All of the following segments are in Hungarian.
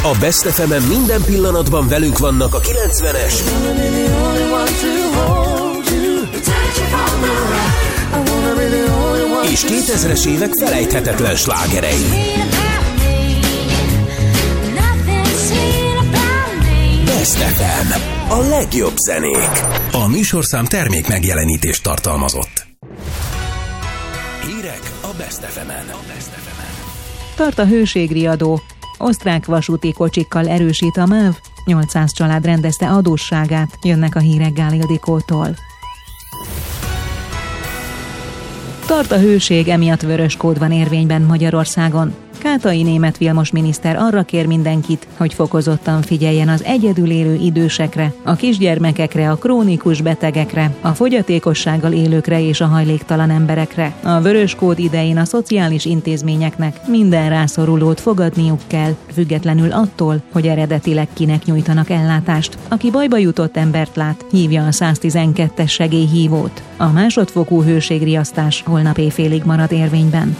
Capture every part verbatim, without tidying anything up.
A Best ef emen minden pillanatban velünk vannak a kilencvenes és kétezres évek felejthetetlen slágerei. Best ef em, a legjobb zenék. A műsorszám termék megjelenítést tartalmazott. Hírek a Best ef emen. Tart a hőségriadó. Osztrák vasúti kocsikkal erősít a MÁV. nyolcszáz család rendezte adósságát. Jönnek a hírek Gál Ildikótól. Tart a hőség, emiatt vörös kód van érvényben Magyarországon. Kátai német Vilmos miniszter arra kér mindenkit, hogy fokozottan figyeljen az egyedül élő idősekre, a kisgyermekekre, a krónikus betegekre, a fogyatékossággal élőkre és a hajléktalan emberekre. A vörös kód idején a szociális intézményeknek minden rászorulót fogadniuk kell, függetlenül attól, hogy eredetileg kinek nyújtanak ellátást. Aki bajba jutott embert lát, hívja a száztizenkettes segélyhívót. A másodfokú hőségriasztás holnap éjfélig marad érvényben.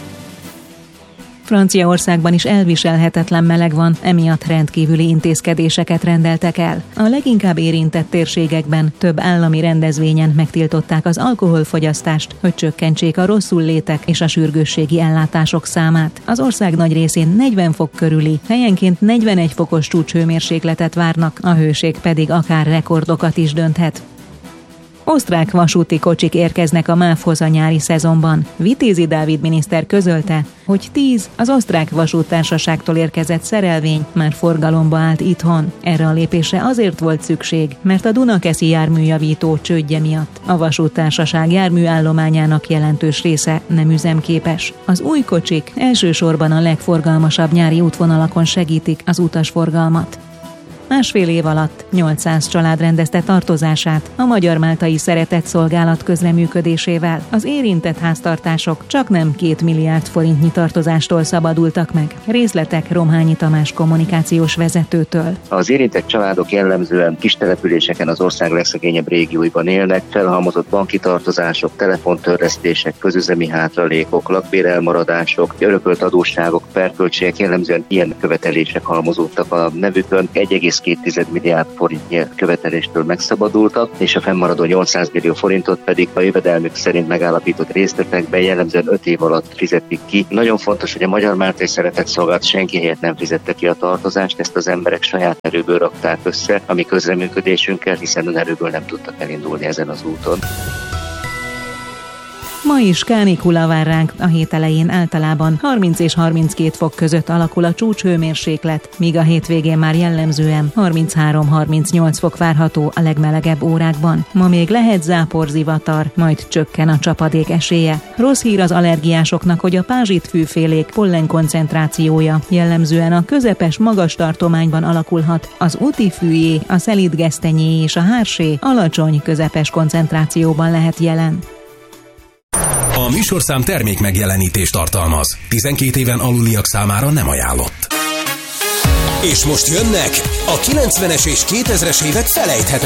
Franciaországban is elviselhetetlen meleg van, emiatt rendkívüli intézkedéseket rendeltek el. A leginkább érintett térségekben több állami rendezvényen megtiltották az alkoholfogyasztást, hogy csökkentsék a rosszullétek és a sürgősségi ellátások számát. Az ország nagy részén negyven fok körüli, helyenként negyvenegy fokos csúcshőmérsékletet várnak, a hőség pedig akár rekordokat is dönthet. Osztrák vasúti kocsik érkeznek a MÁV-hoz a nyári szezonban. Vitézi Dávid miniszter közölte, hogy tíz az osztrák vasúttársaságtól érkezett szerelvény már forgalomba állt itthon. Erre a lépésre azért volt szükség, mert a Dunakeszi járműjavító csődje miatt a vasúttársaság járműállományának jelentős része nem üzemképes. Az új kocsik elsősorban a legforgalmasabb nyári útvonalakon segítik az utasforgalmat. Másfél év alatt nyolcszáz család rendezte tartozását a Magyar-Máltai Szeretetszolgálat közreműködésével. Az érintett háztartások csaknem két milliárd forintnyi tartozástól szabadultak meg. Részletek Romhányi Tamás kommunikációs vezetőtől. Az érintett családok jellemzően kis településeken az ország legszegényebb régióiban élnek, felhalmozott banki tartozások, telefontörlesztések, közüzemi hátralékok, lakbérelmaradások, örökölt adósságok, perköltségek, jellemzően ilyen követelések halmozódtak a nevükön. egy egész két milliárd forintnyi követeléstől megszabadultak, és a fennmaradó nyolcszáz millió forintot pedig a jövedelmük szerint megállapított részletekben jellemzően öt év alatt fizetik ki. Nagyon fontos, hogy a Magyar-Máltai Szeretetszolgálat senki helyett nem fizette ki a tartozást, ezt az emberek saját erőből rakták össze a mi közreműködésünkkel, hiszen önerőből nem tudtak elindulni ezen az úton. Ma is kánikula vár ránk, a hét elején általában harminc és harminckét fok között alakul a csúcshőmérséklet, míg a hétvégén már jellemzően harminchárom-harmincnyolc fok várható a legmelegebb órákban. Ma még lehet záporzivatar, majd csökken a csapadék esélye. Rossz hír az allergiásoknak, hogy a pázsitfűfélék pollen koncentrációja jellemzően a közepes magas tartományban alakulhat, az útifűjé, a szelídgesztenyé és a hársé alacsony közepes koncentrációban lehet jelen. A műsorszám termék megjelenítést tartalmaz. tizenkét éven aluliak számára nem ajánlott. És most jönnek a kilencvenes és kétezres évek felejthetetlen